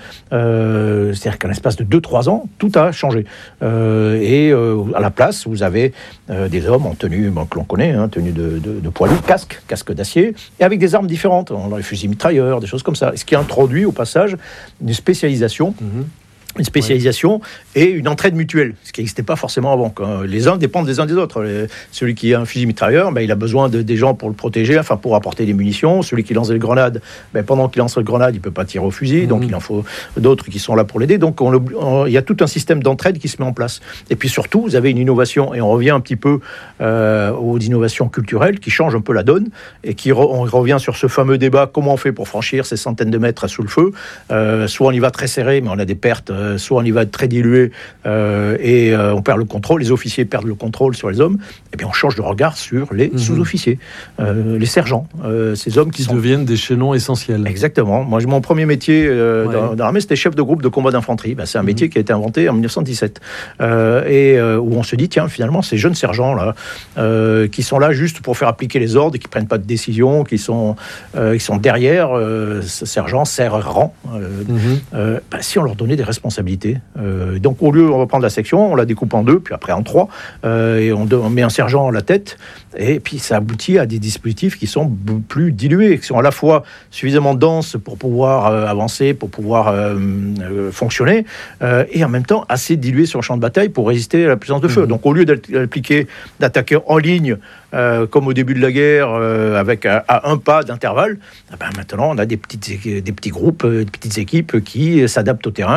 Euh, c'est-à-dire qu'en l'espace de deux trois ans, tout a changé. Euh, et euh, à la place, vous avez Euh, des hommes en tenue bon, que l'on connaît, hein, tenue de, de, de poilu, casque, casque d'acier, et avec des armes différentes, dans les fusils mitrailleurs, des choses comme ça. Ce qui introduit au passage une spécialisation. Mmh. Une spécialisation ouais. et une entraide mutuelle, ce qui n'existait pas forcément avant. Quand les uns dépendent des uns des autres. Les, celui qui a un fusil mitrailleur, ben, il a besoin de, des gens pour le protéger, enfin pour apporter des munitions. Celui qui lance les grenades, ben, pendant qu'il lance les grenades, il ne peut pas tirer au fusil, mmh. donc il en faut d'autres qui sont là pour l'aider. Donc on, on, il y a tout un système d'entraide qui se met en place. Et puis surtout, vous avez une innovation, et on revient un petit peu euh, aux innovations culturelles qui changent un peu la donne, et qui re, on revient sur ce fameux débat, comment on fait pour franchir ces centaines de mètres sous le feu. Euh, soit on y va très serré, mais on a des pertes, soit on y va très dilué euh, et euh, on perd le contrôle, les officiers perdent le contrôle sur les hommes, et bien on change de regard sur les mmh. sous-officiers, euh, les sergents, euh, ces hommes qui, qui sont... deviennent des chaînons essentiels. Exactement. Moi, mon premier métier euh, ouais. dans, dans l'armée, c'était chef de groupe de combat d'infanterie. Ben, c'est un mmh. métier qui a été inventé en dix-neuf cent dix-sept euh, et euh, où on se dit, tiens, finalement, ces jeunes sergents là, euh, qui sont là juste pour faire appliquer les ordres, qui prennent pas de décision, qui sont, euh, qui sont derrière, euh, ce sergent, sergent, euh, mmh. euh, ben, si on leur donnait des responsabilités. Euh, donc au lieu, on va prendre la section, on la découpe en deux, puis après en trois, euh, et on, on met un sergent à la tête, et puis ça aboutit à des dispositifs qui sont b- plus dilués, qui sont à la fois suffisamment denses pour pouvoir euh, avancer, pour pouvoir euh, euh, fonctionner, euh, et en même temps assez dilués sur le champ de bataille pour résister à la puissance de feu. Mmh. Donc au lieu d'appliquer, d'attaquer en ligne, Euh, comme au début de la guerre, euh, avec à, à un pas d'intervalle, eh ben maintenant on a des, petites, des petits groupes, euh, des petites équipes qui s'adaptent au terrain, qui évoluent.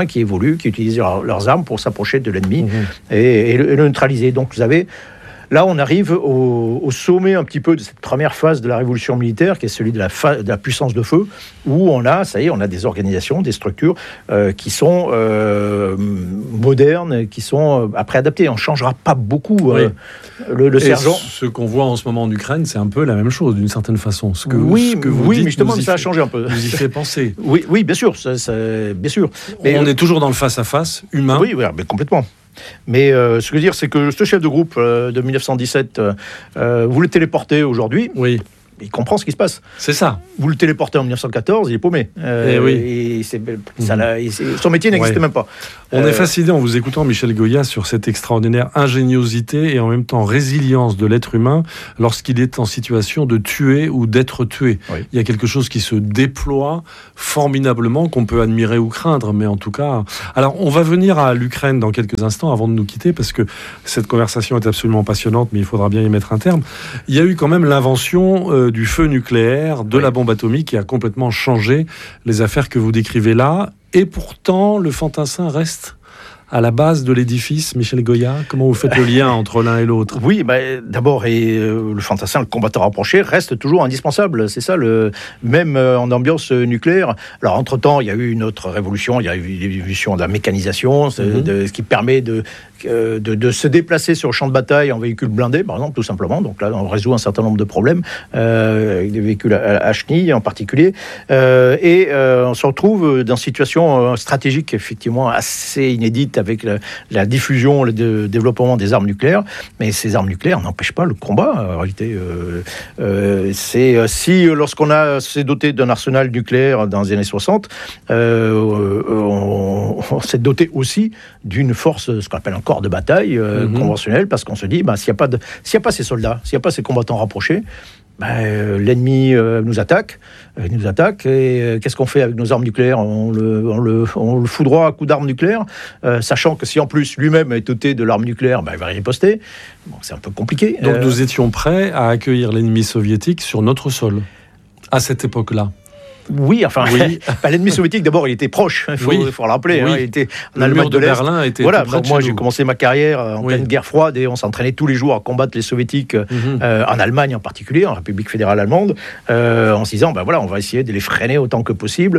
dépourvus, qui utilisent leur, leurs armes pour s'approcher de l'ennemi mmh. et, et, le, et le neutraliser. Donc vous avez... Là, on arrive au, au sommet un petit peu de cette première phase de la révolution militaire, qui est celui de la, fa- de la puissance de feu, où on a, ça y est, on a des organisations, des structures euh, qui sont euh, modernes, qui sont euh, après adaptées. On ne changera pas beaucoup. Euh, oui. Le, le sergent. Ce qu'on voit en ce moment en Ukraine, c'est un peu la même chose, d'une certaine façon. Ce que, oui, ce que vous oui dites, mais justement, ça fait, a changé un peu. Vous y fait penser. Oui, oui, bien sûr, ça, ça, bien sûr. Mais on euh, est toujours dans le face-à-face humain. Oui, oui, mais complètement. Mais euh, ce que je veux dire, c'est que ce chef de groupe euh, de dix-neuf cent dix-sept, euh, vous le téléportez aujourd'hui, oui. il comprend ce qui se passe. C'est ça. Vous le téléportez en dix-neuf cent quatorze, il est paumé. Euh, et oui. et c'est, ça, mmh. et c'est, son métier n'existait ouais. même pas. On euh, est fasciné en vous écoutant, Michel Goya, sur cette extraordinaire ingéniosité et en même temps résilience de l'être humain lorsqu'il est en situation de tuer ou d'être tué. Oui. Il y a quelque chose qui se déploie formidablement, qu'on peut admirer ou craindre, mais en tout cas... Alors, on va venir à l'Ukraine dans quelques instants avant de nous quitter, parce que cette conversation est absolument passionnante, mais il faudra bien y mettre un terme. Il y a eu quand même l'invention euh, du feu nucléaire, de oui. la bombe atomique, qui a complètement changé les affaires que vous décrivez là. Et pourtant, le fantassin reste à la base de l'édifice. Michel Goya, comment vous faites le lien entre l'un et l'autre ? Oui, bah, d'abord, et, euh, le fantassin, le combattant rapproché, reste toujours indispensable. C'est ça, le, même euh, en ambiance nucléaire. Alors, entre-temps, il y a eu une autre révolution. Il y a eu l'évolution de la mécanisation, mm-hmm. de, ce qui permet de... De, de se déplacer sur le champ de bataille en véhicule blindé, par exemple, tout simplement. Donc là, on résout un certain nombre de problèmes, euh, avec des véhicules à, à chenilles en particulier. Euh, et euh, on se retrouve dans une situation stratégique, effectivement, assez inédite avec la, la diffusion, le développement des armes nucléaires. Mais ces armes nucléaires n'empêchent pas le combat, en réalité. Euh, euh, c'est, si, lorsqu'on a, s'est doté d'un arsenal nucléaire dans les années soixante, euh, on, on s'est doté aussi d'une force, ce qu'on appelle un corps de bataille euh, mmh. conventionnel, parce qu'on se dit, bah, s'il n'y a pas de, s'il n'y a pas ces soldats, s'il n'y a pas ces combattants rapprochés, bah, euh, l'ennemi euh, nous attaque, euh, nous attaque, et euh, qu'est-ce qu'on fait avec nos armes nucléaires ? On le, on le, on le foudroie à coups d'armes nucléaires, euh, sachant que si en plus lui-même est doté de l'arme nucléaire, bah, il va riposter. Bon, c'est un peu compliqué. Donc euh... nous étions prêts à accueillir l'ennemi soviétique sur notre sol, à cette époque-là. Oui, enfin, oui. bah, l'ennemi soviétique, d'abord, il était proche, il faut, oui. faut le rappeler. Oui. Hein, il était en le Allemagne mur de, de Berlin était voilà, tout près donc de moi, chez j'ai nous. commencé ma carrière en oui. pleine guerre froide et on s'entraînait tous les jours à combattre les soviétiques, mm-hmm. euh, en Allemagne en particulier, en République fédérale allemande, euh, en se disant, ben voilà, on va essayer de les freiner autant que possible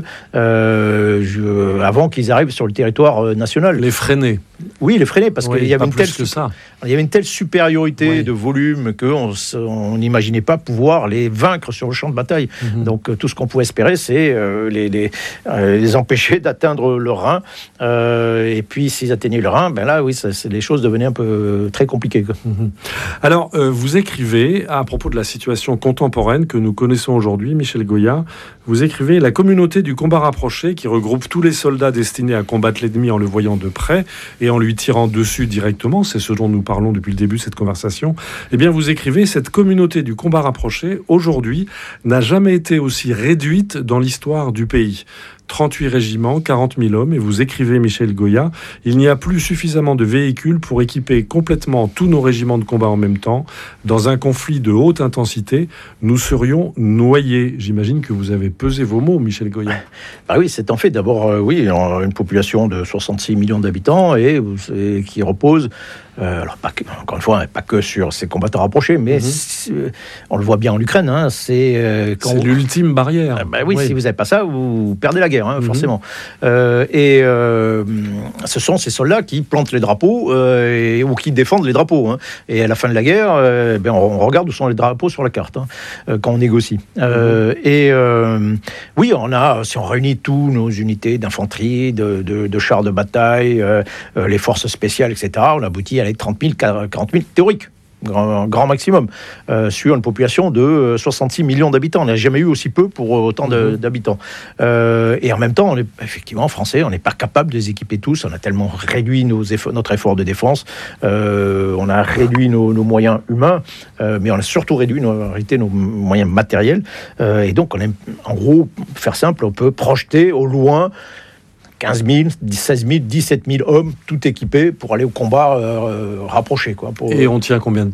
euh, je, avant qu'ils arrivent sur le territoire euh, national. Les freiner. Oui, les freiner, parce oui, qu'il y avait une telle, que ça. il y avait une telle supériorité oui. de volume qu'on on n'imaginait pas pouvoir les vaincre sur le champ de bataille. Mm-hmm. Donc euh, tout ce qu'on pouvait espérer, c'est euh, les, les, euh, les empêcher d'atteindre le Rhin. Euh, et puis s'ils atteignaient le Rhin, ben là, oui, ça, c'est, les choses devenaient un peu euh, très compliquées. Quoi. Mm-hmm. Alors, euh, vous écrivez, à propos de la situation contemporaine que nous connaissons aujourd'hui, Michel Goya, vous écrivez « La communauté du combat rapproché qui regroupe tous les soldats destinés à combattre l'ennemi en le voyant de près et en lui tirant dessus directement, c'est ce dont nous parlons depuis le début de cette conversation, eh bien vous écrivez « Cette communauté du combat rapproché, aujourd'hui, n'a jamais été aussi réduite dans l'histoire du pays. » trente-huit régiments, quarante mille hommes, et vous écrivez, Michel Goya, il n'y a plus suffisamment de véhicules pour équiper complètement tous nos régiments de combat en même temps. Dans un conflit de haute intensité, nous serions noyés. J'imagine que vous avez pesé vos mots, Michel Goya. Bah oui, c'est en fait d'abord, euh, oui, une population de soixante-six millions d'habitants et, et qui repose, euh, alors pas que, encore une fois, pas que sur ces combattants rapprochés, mais mm-hmm. on le voit bien en Ukraine, hein, c'est... Euh, quand c'est vous... l'ultime barrière. Euh, bah oui, oui, si vous n'avez pas ça, vous perdez la guerre. Hein, forcément. Mmh. Euh, et euh, ce sont ces soldats qui plantent les drapeaux euh, et, ou qui défendent les drapeaux. Hein. Et à la fin de la guerre, euh, ben on, on regarde où sont les drapeaux sur la carte hein, euh, quand on négocie. Mmh. Euh, et euh, oui, on a, si on réunit tous nos unités d'infanterie, de, de, de chars de bataille, euh, les forces spéciales, et cetera, on aboutit à les trente mille, quarante mille théoriques. Grand, grand maximum, euh, sur une population de soixante-six millions d'habitants. On n'a jamais eu aussi peu pour autant de, mmh. d'habitants. Euh, et en même temps, on est, effectivement, Français, on n'est pas capable de les équiper tous. On a tellement réduit nos efforts, notre effort de défense. Euh, on a réduit nos, nos moyens humains, euh, mais on a surtout réduit nos, en réalité, nos moyens matériels. Euh, et donc, on est, en gros, pour faire simple, on peut projeter au loin quinze mille, seize mille, dix-sept mille hommes, tout équipés pour aller au combat euh, rapproché. Quoi, pour... Et on tient combien de temps ?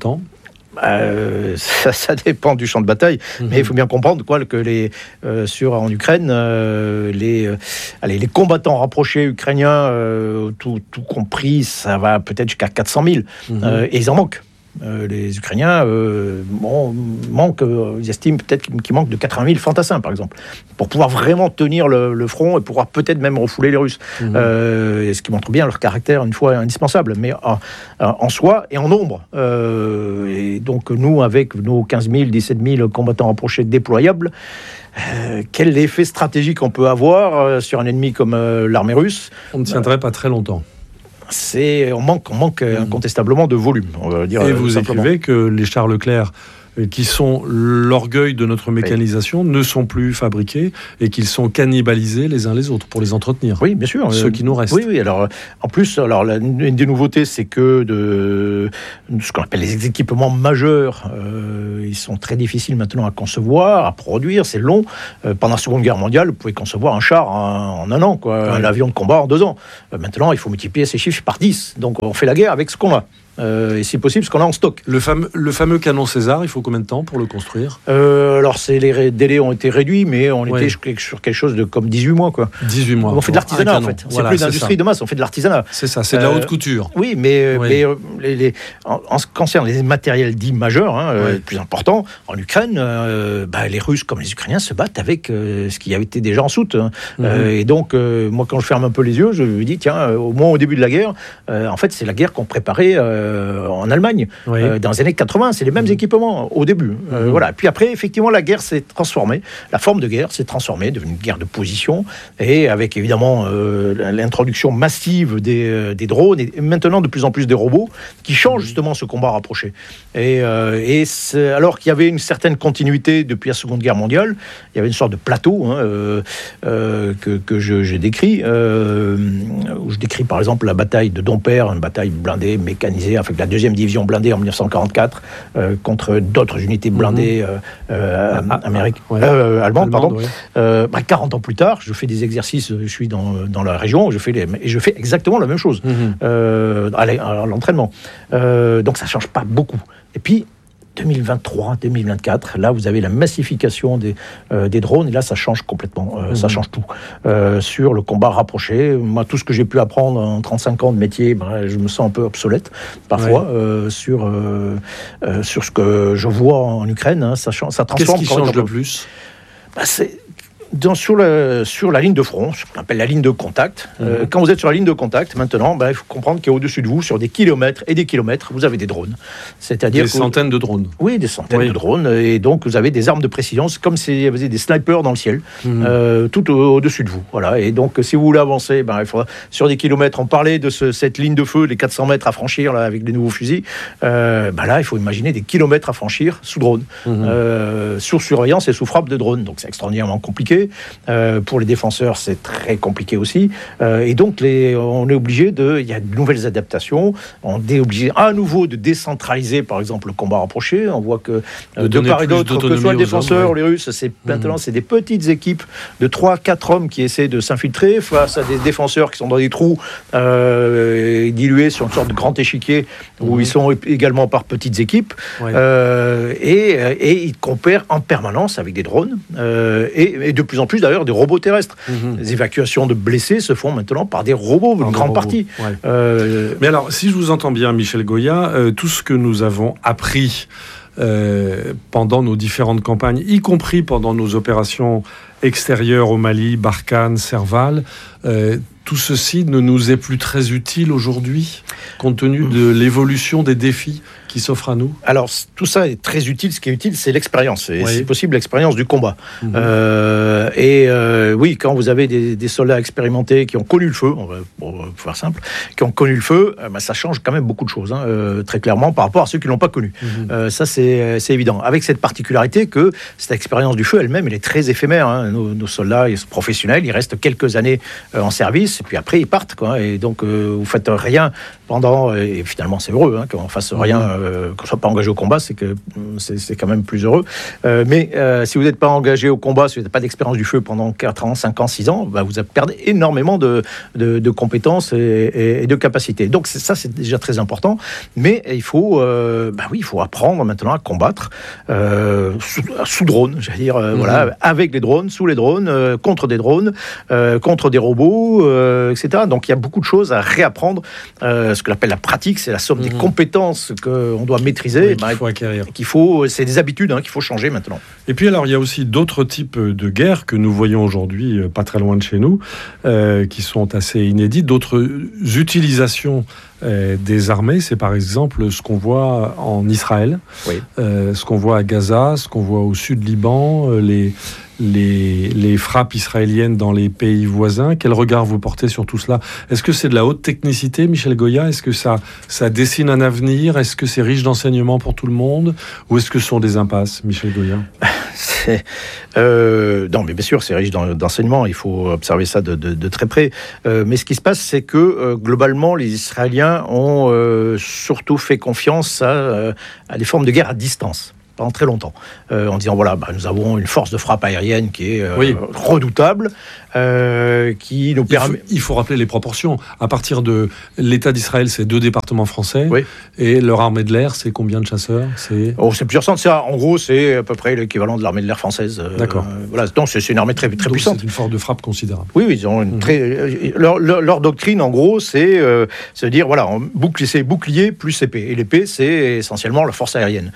Euh, ça, ça dépend du champ de bataille, mmh. mais il faut bien comprendre quoi, que les, euh, sur, en Ukraine, euh, les, euh, allez, les combattants rapprochés ukrainiens, euh, tout, tout compris, ça va peut-être jusqu'à quatre cent mille, mmh. euh, et ils en manquent. Euh, les Ukrainiens euh, bon, manquent, euh, ils estiment peut-être qu'il manque de quatre-vingt mille fantassins, par exemple, pour pouvoir vraiment tenir le, le front et pouvoir peut-être même refouler les Russes. Mmh. Euh, ce qui montre bien leur caractère, une fois, indispensable, mais en, en soi et en nombre. Euh, et donc, nous, avec nos quinze mille, dix-sept mille combattants rapprochés déployables, euh, quel effet stratégique on peut avoir euh, sur un ennemi comme euh, l'armée russe ? On ne tiendrait pas très longtemps. C'est, on manque, on manque mmh. incontestablement de volume. On va dire, et vous simplement. écrivez que les chars Leclerc, qui sont l'orgueil de notre mécanisation, oui. ne sont plus fabriqués et qu'ils sont cannibalisés les uns les autres pour les entretenir. Oui, bien sûr. Ceux qui nous restent. Oui, oui. Alors, en plus, alors, la, une des nouveautés, c'est que de, ce qu'on appelle les équipements majeurs, euh, ils sont très difficiles maintenant à concevoir, à produire, c'est long. Euh, pendant la Seconde Guerre mondiale, vous pouvez concevoir un char en, en un an, quoi, oui. un avion de combat en deux ans. Euh, maintenant, il faut multiplier ces chiffres par dix. Donc, on fait la guerre avec ce qu'on a. Euh, et si possible, ce qu'on a en stock. Le fameux, le fameux canon César, il faut combien de temps pour le construire ? euh, Alors, c'est, les ré- délais ont été réduits, mais on ouais. était sur quelque chose de comme dix-huit mois. Quoi. dix-huit mois. On fait de l'artisanat, en fait. Voilà, c'est plus d'industrie de masse, on fait de l'artisanat. C'est ça, c'est de la euh, haute couture. Oui, mais, oui. mais euh, les, les, en, en ce qui concerne les matériels dits majeurs, hein, euh, ouais. plus importants, en Ukraine, euh, bah, les Russes comme les Ukrainiens se battent avec euh, ce qui avait été déjà en soute. Hein. Mm-hmm. Euh, et donc, euh, moi, quand je ferme un peu les yeux, je me dis, tiens, euh, au moins au début de la guerre, euh, en fait, c'est la guerre qu'on préparait euh, en Allemagne. Oui. Euh, dans les années quatre-vingts, c'est les mêmes mmh. équipements au début. Euh, mmh. Voilà. Puis après, effectivement, la guerre s'est transformée. La forme de guerre s'est transformée, devenue une guerre de position, et avec évidemment euh, l'introduction massive des, euh, des drones et maintenant de plus en plus des robots qui changent mmh. justement ce combat rapproché. Et, euh, et c'est, alors qu'il y avait une certaine continuité depuis la Seconde Guerre mondiale, il y avait une sorte de plateau hein, euh, euh, que, que je, je décris, euh, où je décris par exemple la bataille de Dompierre, une bataille blindée, mécanisée, avec la deuxième division blindée en dix-neuf cent quarante-quatre euh, contre d'autres unités blindées euh, euh, ah, américaines, ouais. euh, allemandes, pardon. Ouais. Euh, bah, quarante ans plus tard, je fais des exercices, je suis dans, dans la région, je fais les, et je fais exactement la même chose mm-hmm. euh, à, à l'entraînement. Euh, donc ça ne change pas beaucoup. Et puis, deux mille vingt-trois, deux mille vingt-quatre, là vous avez la massification des, euh, des drones et là ça change complètement, euh, mmh. ça change tout. Euh, sur le combat rapproché, moi tout ce que j'ai pu apprendre en trente-cinq ans de métier, ben, je me sens un peu obsolète parfois ouais. euh, sur, euh, euh, sur ce que je vois en Ukraine, hein, ça, ça transforme. Qu'est-ce qui change le plus ? Ben, c'est... Dans, sur, le, sur la ligne de front, ce qu'on appelle la ligne de contact, mmh. euh, quand vous êtes sur la ligne de contact, maintenant, ben, il faut comprendre qu'au-dessus de vous, sur des kilomètres et des kilomètres, vous avez des drones. C'est-à-dire des centaines de drones. Oui, des centaines oui. de drones. Et donc, vous avez des armes de précision. C'est comme si vous aviez des snipers dans le ciel, mmh. euh, tout au, au-dessus de vous. Voilà. Et donc, si vous voulez avancer, ben, il faudra, sur des kilomètres, on parlait de ce, cette ligne de feu, les quatre cents mètres à franchir là, avec les nouveaux fusils. Euh, ben là, il faut imaginer des kilomètres à franchir sous drone, mmh. euh, sous surveillance et sous frappe de drone. Donc, c'est extraordinairement compliqué. Euh, pour les défenseurs, c'est très compliqué aussi. Euh, et donc, les, on est obligé de... Il y a de nouvelles adaptations. On est obligé à nouveau de décentraliser, par exemple, le combat rapproché. On voit que de, de part et d'autre, que ce soit le défenseur ou ouais. les Russes, c'est, maintenant, mmh. c'est des petites équipes de trois quatre hommes qui essaient de s'infiltrer face à des défenseurs qui sont dans des trous euh, dilués sur une sorte de grand échiquier mmh. où ils sont également par petites équipes. Ouais. Euh, et, et ils compèrent en permanence avec des drones. Euh, et, et de plus en plus, d'ailleurs, des robots terrestres. Mmh. Les évacuations de blessés se font maintenant par des robots, par une grande robots. partie. Ouais. Euh... Mais alors, si je vous entends bien, Michel Goya, euh, tout ce que nous avons appris euh, pendant nos différentes campagnes, y compris pendant nos opérations extérieures au Mali, Barkhane, Serval, euh, tout ceci ne nous est plus très utile aujourd'hui, compte tenu de l'évolution des défis qui s'offrent à nous ? Alors, tout ça est très utile. Ce qui est utile, c'est l'expérience. Et oui. c'est possible, l'expérience du combat. Mmh. Euh, et euh, oui, quand vous avez des, des soldats expérimentés qui ont connu le feu, on va, on va faire simple, qui ont connu le feu, euh, bah, ça change quand même beaucoup de choses, hein, euh, très clairement, par rapport à ceux qui ne l'ont pas connu. Mmh. Euh, ça, c'est, c'est évident. Avec cette particularité que cette expérience du feu elle-même, elle est très éphémère. Hein. Nos, nos soldats ils sont professionnels, ils restent quelques années euh, en service, et puis après, ils partent. Quoi, et donc, euh, vous ne faites rien pendant... Et finalement, c'est heureux hein, qu'on ne fasse rien... Mmh. euh, qu'on soit pas engagé au combat, c'est que c'est, c'est quand même plus heureux. Euh, mais euh, si vous n'êtes pas engagé au combat, si vous n'avez pas d'expérience du feu pendant quatre ans, cinq ans, six ans, bah, vous perdez énormément de, de, de compétences et, et, et de capacités. Donc c'est, ça, c'est déjà très important. Mais il faut, euh, bah oui, il faut apprendre maintenant à combattre euh, sous, sous drone, j'allais dire, euh, mmh. voilà, avec les drones, sous les drones, euh, contre des drones, euh, contre des robots, euh, et cetera. Donc il y a beaucoup de choses à réapprendre. Euh, ce que l'appelle la pratique, c'est la somme mmh. des compétences qu'on doit maîtriser, oui, qu'il bah, faut acquérir. Qu'il faut, c'est des habitudes hein, qu'il faut changer maintenant. Et puis alors, il y a aussi d'autres types de guerres que nous voyons aujourd'hui, pas très loin de chez nous, euh, qui sont assez inédites. D'autres utilisations euh, des armées, c'est par exemple ce qu'on voit en Israël, oui. euh, ce qu'on voit à Gaza, ce qu'on voit au sud Liban, euh, les... Les, les frappes israéliennes dans les pays voisins. Quel regard vous portez sur tout cela ? Est-ce que c'est de la haute technicité, Michel Goya ? Est-ce que ça, ça dessine un avenir ? Est-ce que c'est riche d'enseignements pour tout le monde ? Ou est-ce que ce sont des impasses, Michel Goya ? c'est, euh, Non, mais bien sûr, c'est riche d'enseignements. Il faut observer ça de, de, de très près. Euh, mais ce qui se passe, c'est que, euh, globalement, les Israéliens ont euh, surtout fait confiance à, euh, à des formes de guerre à distance. Pendant très longtemps, euh, en disant voilà, bah, nous avons une force de frappe aérienne qui est euh, oui. redoutable, euh, qui nous permet. Il faut, il faut rappeler les proportions. À partir de l'État d'Israël, c'est deux départements français, oui. et leur armée de l'air, c'est combien de chasseurs ? C'est oh, c'est plusieurs centaines. En gros, c'est à peu près l'équivalent de l'armée de l'air française. D'accord. Euh, voilà, donc c'est, c'est une armée très très donc puissante. C'est une force de frappe considérable. Oui, oui, ils ont une mmh. très. Leur, leur, leur doctrine, en gros, c'est euh, se dire voilà, bouclier, c'est bouclier plus épée, et l'épée, c'est essentiellement la force aérienne.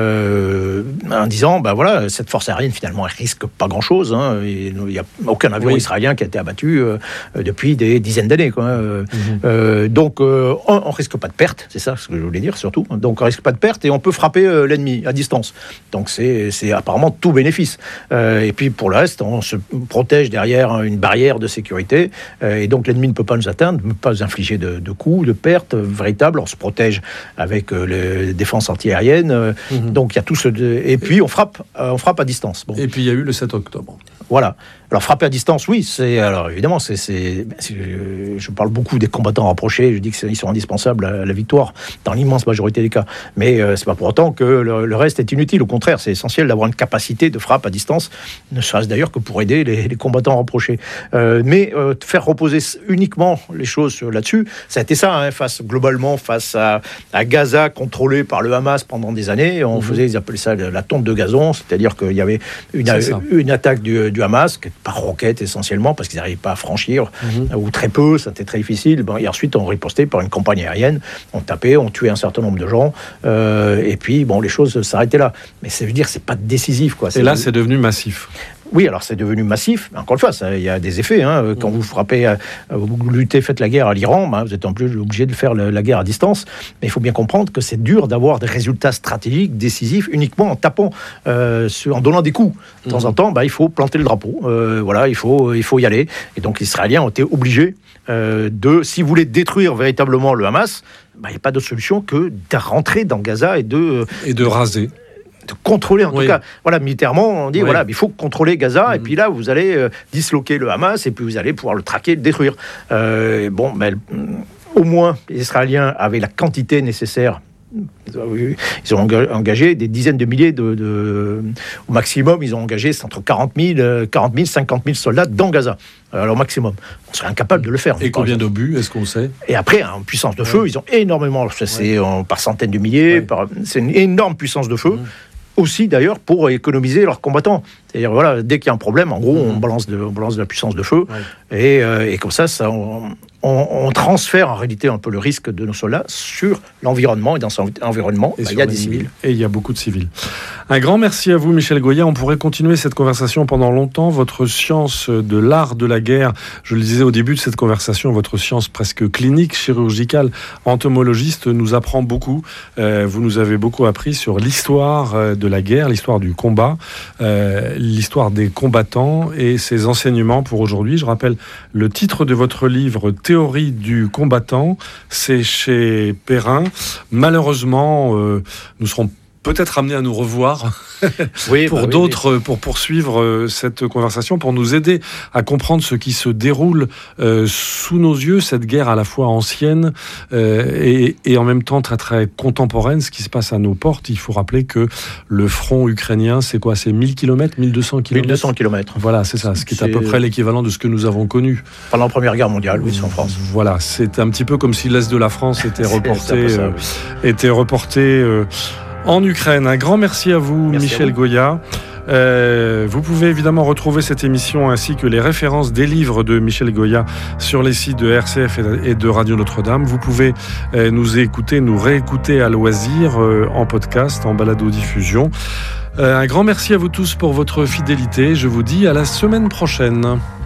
Euh, en disant, ben voilà, cette force aérienne, finalement, elle risque pas grand-chose. Hein. Il n'y a aucun avion oui. israélien qui a été abattu euh, depuis des dizaines d'années. Quoi. Euh, mm-hmm. euh, donc, euh, on ne risque pas de perte, c'est ça ce que je voulais dire, surtout. Donc, on ne risque pas de perte et on peut frapper euh, l'ennemi à distance. Donc, c'est, c'est apparemment tout bénéfice. Euh, et puis, pour le reste, on se protège derrière une barrière de sécurité. Euh, et donc, l'ennemi ne peut pas nous atteindre, ne peut pas nous infliger de, de coups, de pertes véritables. On se protège avec euh, les défenses antiaériennes. Euh, mm-hmm. Donc, il y a tout ce... De, et puis, on frappe, euh, on frappe à distance. Bon. Et puis, il y a eu le sept octobre. Voilà. Alors, frapper à distance, oui, c'est... Alors, évidemment, c'est... c'est, c'est je, je parle beaucoup des combattants rapprochés, je dis qu'ils sont indispensables à la victoire, dans l'immense majorité des cas. Mais euh, c'est pas pour autant que le, le reste est inutile. Au contraire, c'est essentiel d'avoir une capacité de frappe à distance, ne serait-ce d'ailleurs que pour aider les, les combattants rapprochés. Euh, mais euh, faire reposer uniquement les choses là-dessus, ça a été ça, hein, face, globalement, face à, à Gaza, contrôlé par le Hamas pendant des années. On mmh. faisait, ils appelaient ça la tonte de gazon, c'est-à-dire qu'il y avait une, une attaque du, du Hamas, par roquette essentiellement, parce qu'ils n'arrivaient pas à franchir, mmh. ou très peu, c'était très difficile. Bon, et ensuite, on ripostait par une campagne aérienne, on tapait, on tuait un certain nombre de gens, euh, et puis, bon, les choses s'arrêtaient là. Mais ça veut dire que c'est pas décisif, quoi. C'est et là, c'est devenu massif. Oui, alors c'est devenu massif. Encore une fois, ça, il y a des effets. Hein. Quand mmh. vous frappez, euh, vous luttez, faites la guerre à l'Iran, bah, vous êtes en plus obligé de faire la, la guerre à distance. Mais il faut bien comprendre que c'est dur d'avoir des résultats stratégiques décisifs uniquement en tapant, euh, sur, en donnant des coups. De temps mmh. en temps, bah, il faut planter le drapeau. Euh, voilà, il faut, il faut y aller. Et donc les Israéliens ont été obligés euh, de, si vous voulez détruire véritablement le Hamas, bah, il n'y a pas d'autre solution que de rentrer dans Gaza et de et de raser. De contrôler, en oui. tout cas, voilà, militairement, on dit, oui. voilà, il faut contrôler Gaza, mmh. et puis là, vous allez euh, disloquer le Hamas, et puis vous allez pouvoir le traquer, le détruire. Euh, bon, mais au moins, les Israéliens avaient la quantité nécessaire. Ils ont engagé des dizaines de milliers de, de... Au maximum, ils ont engagé entre quarante mille, cinquante mille soldats dans Gaza. Alors, au maximum. On serait incapable de le faire. Et combien d'obus, est-ce qu'on sait ? Et après, en puissance de feu, ouais. ils ont énormément. C'est ouais. en, par centaines de milliers. Ouais. Par, c'est une énorme puissance de feu. Mmh. Aussi d'ailleurs pour économiser leurs combattants. C'est-à-dire voilà, dès qu'il y a un problème, en gros, mmh. on balance de, on balance de la puissance de feu, ouais. et, euh, et comme ça, ça on, on, on transfère en réalité un peu le risque de nos soldats sur l'environnement, et dans cet environnement, bah, il y a des civils. Et il y a beaucoup de civils. Un grand merci à vous, Michel Goya. On pourrait continuer cette conversation pendant longtemps. Votre science de l'art de la guerre, je le disais au début de cette conversation, votre science presque clinique, chirurgicale, entomologiste, nous apprend beaucoup. Euh, vous nous avez beaucoup appris sur l'histoire de la guerre, l'histoire du combat, euh, l'histoire des combattants et ses enseignements pour aujourd'hui. Je rappelle le titre de votre livre, Théorie du combattant, c'est chez Perrin. Malheureusement, euh, nous serons peut-être amené à nous revoir oui, pour bah, d'autres, oui, oui. pour poursuivre cette conversation, pour nous aider à comprendre ce qui se déroule euh, sous nos yeux, cette guerre à la fois ancienne euh, et, et en même temps très très contemporaine, ce qui se passe à nos portes. Il faut rappeler que le front ukrainien, c'est quoi? C'est mille kilomètres, mille deux cents kilomètres mille deux cents kilomètres. Voilà, c'est ça, ce qui est, c'est... à peu près l'équivalent de ce que nous avons connu. Pendant la Première Guerre mondiale, oui, c'est en France. Voilà, c'est un petit peu comme si l'Est de la France était reporté, ça, euh, oui. était reporté euh, en Ukraine. Un grand merci à vous, merci Michel à vous. Goya. Euh, vous pouvez évidemment retrouver cette émission ainsi que les références des livres de Michel Goya sur les sites de R C F et de Radio Notre-Dame. Vous pouvez euh, nous écouter, nous réécouter à loisir euh, en podcast, en balado-diffusion. Euh, un grand merci à vous tous pour votre fidélité. Je vous dis à la semaine prochaine.